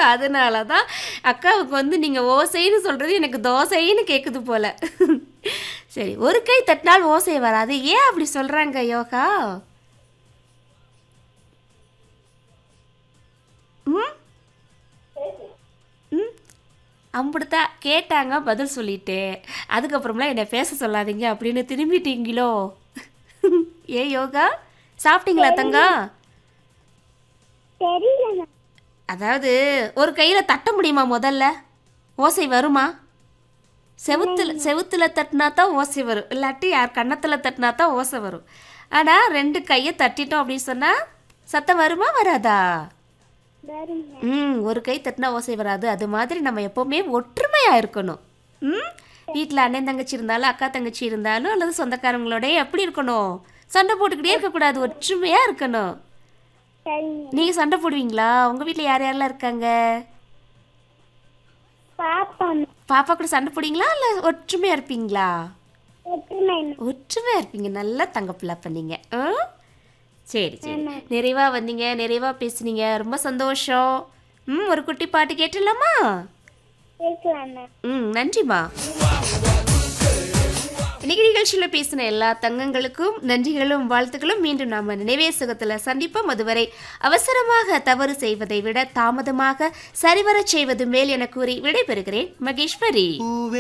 அதனால தான் அக்காவுக்கு வந்து நீங்கள் ஓசைன்னு சொல்கிறது எனக்கு தோசைன்னு கேட்குது போல. சரி, ஒரு கை தட்டினால் ஓசை வராது, ஏன் அப்படி சொல்கிறாங்க யோகா? ம் ம் அப்படித்தான் கேட்டாங்க, பதில் சொல்லிட்டேன். அதுக்கப்புறம்லாம் என்னை பேச சொல்லாதீங்க அப்படின்னு திரும்பிட்டீங்களோ? ஏ யோகா, சாப்பிட்டீங்களா தங்கம்? தெரியல. அதாவது ஒரு கையில் தட்ட முடியுமா முதல்ல? ஓசை வருமா? செவுத்துல தட்டினா தான் ஓசை வரும், இல்லாட்டி யார் கன்னத்தில் தட்டினா தான் ஓசை வரும். ஆனால் ரெண்டு கையை தட்டிட்டோம் அப்படின்னு சொன்னால் சத்தம் வருமா வராதா? ஒரு கை தட்டினா ஓசை வராது. அது மாதிரி நம்ம எப்போவுமே ஒற்றுமையாக இருக்கணும். வீட்டில் அண்ணன் தங்கச்சி இருந்தாலும் அக்கா தங்கச்சி இருந்தாலும் அல்லது சொந்தக்காரங்களோட எப்படி இருக்கணும்? சண்டை போட்டுக்கிட்டே இருக்கக்கூடாது, ஒற்றுமையாக இருக்கணும். நீங்கள் சண்டை போடுவீங்களா? உங்கள் வீட்டில் யார் யாரெல்லாம் இருக்காங்க? பாப்பா கூட சண்டை போடுவீங்களா இல்லை ஒற்றுமையாக இருப்பீங்களா? ஒற்றுமையாக இருப்பீங்க. நல்லா தங்கப்பிள்ளை பண்ணீங்க. சரி சரி, நிறைவாக வந்தீங்க, நிறைவாக பேசுனீங்க, ரொம்ப சந்தோஷம். ஒரு குட்டி பாட்டு கேட்டுடலாமா? நன்றிம்மா. இன்னைக்கு நிகழ்ச்சியில் பேசின எல்லா தங்கங்களுக்கும் நன்றிகளும் வாழ்த்துக்களும். மீண்டும் நாம் நினைவே சுகத்தில் சந்திப்போம். அதுவரை அவசரமாக தவறு செய்வதை விட தாமதமாக சரிவரச் செய்வது மேல் என கூறி விடைபெறுகிறேன். மகேஸ்வரி.